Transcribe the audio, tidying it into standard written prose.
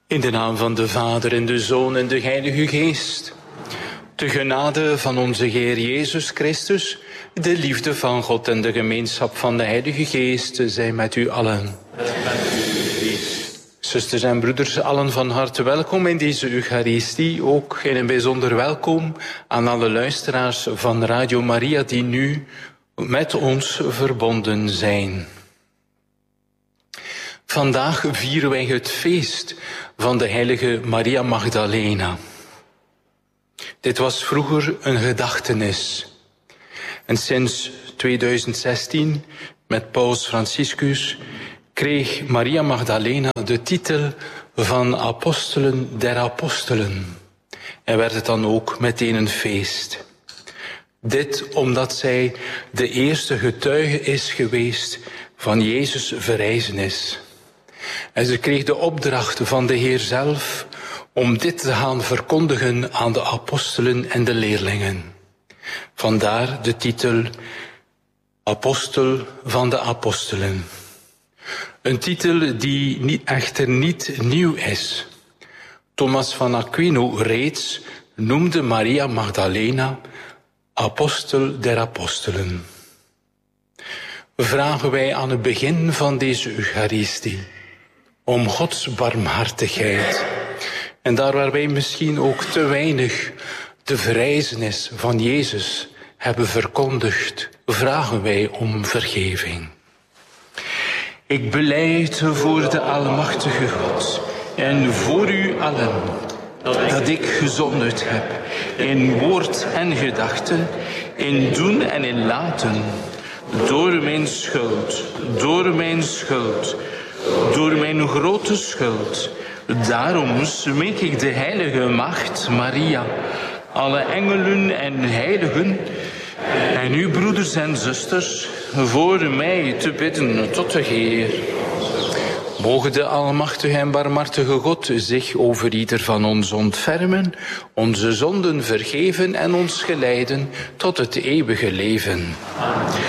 In de naam van de Vader en de Zoon en de Heilige Geest. De genade van onze Heer Jezus Christus, de liefde van God en de gemeenschap van de Heilige Geest zijn met u allen. Zusters en broeders, allen van harte welkom in deze Eucharistie. Ook in een bijzonder welkom aan alle luisteraars van Radio Maria die nu met ons verbonden zijn. Vandaag vieren wij het feest van de heilige Maria Magdalena. Dit was vroeger een gedachtenis. En sinds 2016, met Paus Franciscus, kreeg Maria Magdalena de titel van Apostelen der Apostelen. En werd het dan ook meteen een feest. Dit omdat zij de eerste getuige is geweest van Jezus' verrijzenis. En ze kreeg de opdracht van de Heer zelf om dit te gaan verkondigen aan de apostelen en de leerlingen. Vandaar de titel Apostel van de Apostelen. Een titel die echter niet nieuw is. Thomas van Aquino reeds noemde Maria Magdalena Apostel der Apostelen. Vragen wij aan het begin van deze Eucharistie om Gods barmhartigheid. En daar waar wij misschien ook te weinig de verrijzenis van Jezus hebben verkondigd, vragen wij om vergeving. Ik belijd voor de Almachtige God en voor u allen dat ik gezondigd heb in woord en gedachte, in doen en in laten, door mijn schuld, door mijn grote schuld. Daarom smeek ik de heilige maagd Maria, alle engelen en heiligen, en u broeders en zusters, voor mij te bidden tot de Heer. Mogen de almachtige en barmhartige God zich over ieder van ons ontfermen, onze zonden vergeven en ons geleiden tot het eeuwige leven.